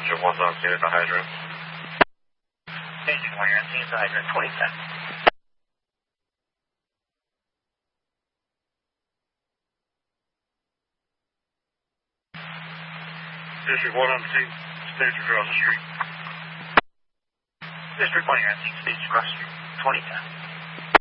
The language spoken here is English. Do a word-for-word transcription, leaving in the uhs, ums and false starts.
District one South, State the hydrant. District one, you're on scene at the hydrant, twenty ten. District one on scene, stage across the street. District one, you're on scene, stage across the street, twenty ten.